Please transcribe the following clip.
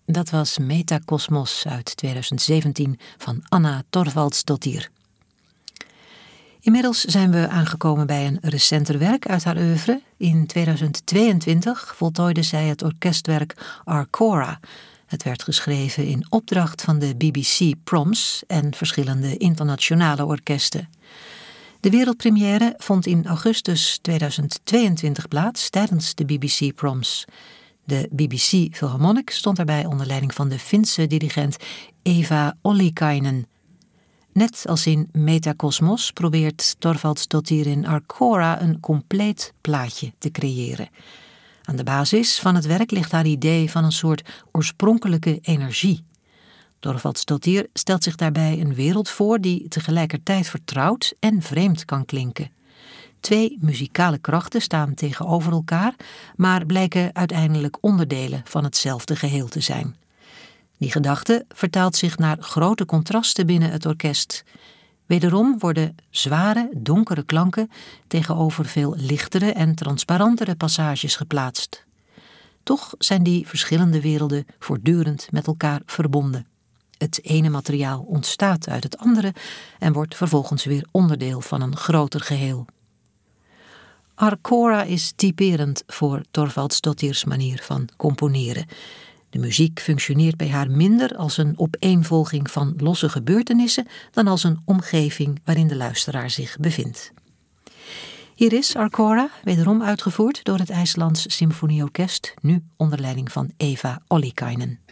Dat was Metakosmos uit 2017 van Anna Thorvaldsdottir. Inmiddels zijn we aangekomen bij een recenter werk uit haar oeuvre. In 2022 voltooide zij het orkestwerk Arcora. Het werd geschreven in opdracht van de BBC Proms en verschillende internationale orkesten. De wereldpremière vond in augustus 2022 plaats tijdens de BBC Proms. De BBC Philharmonic stond daarbij onder leiding van de Finse dirigent Eva Ollikainen. Net als in Metakosmos probeert Thorvaldsdottir in Arcora een compleet plaatje te creëren. Aan de basis van het werk ligt haar idee van een soort oorspronkelijke energie. Thorvaldsdottir stelt zich daarbij een wereld voor die tegelijkertijd vertrouwd en vreemd kan klinken. 2 muzikale krachten staan tegenover elkaar, maar blijken uiteindelijk onderdelen van hetzelfde geheel te zijn. Die gedachte vertaalt zich naar grote contrasten binnen het orkest. Wederom worden zware, donkere klanken tegenover veel lichtere en transparantere passages geplaatst. Toch zijn die verschillende werelden voortdurend met elkaar verbonden. Het ene materiaal ontstaat uit het andere en wordt vervolgens weer onderdeel van een groter geheel. Arcora is typerend voor Thorvaldsdottirs manier van componeren. De muziek functioneert bij haar minder als een opeenvolging van losse gebeurtenissen dan als een omgeving waarin de luisteraar zich bevindt. Hier is Arcora, wederom uitgevoerd door het IJslands Symfonieorkest, nu onder leiding van Eva Ollikainen.